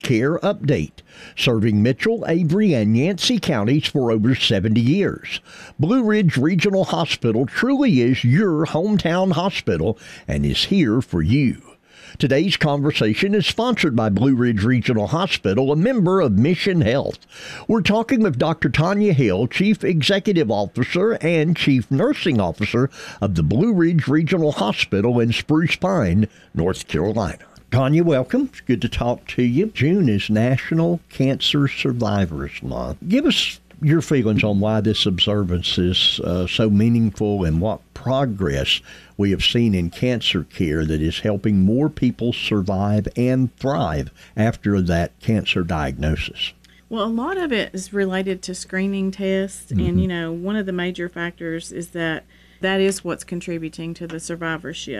Care Update, serving Mitchell, Avery, and Yancey counties for over 70 years. Blue Ridge Regional Hospital truly is your hometown hospital and is here for you. Today's conversation is sponsored by Blue Ridge Regional Hospital, a member of Mission Health. We're talking with Dr. Tanya Hill, Chief Executive Officer and Chief Nursing Officer of the Blue Ridge Regional Hospital in Spruce Pine, North Carolina. Tanya, welcome. It's good to talk to you. June is National Cancer Survivors Month. Give us your feelings on why this observance is so meaningful and what progress we have seen in cancer care that is helping more people survive and thrive after that cancer diagnosis. Well, a lot of it is related to screening tests. And, one of the major factors is that is what's contributing to the survivorship.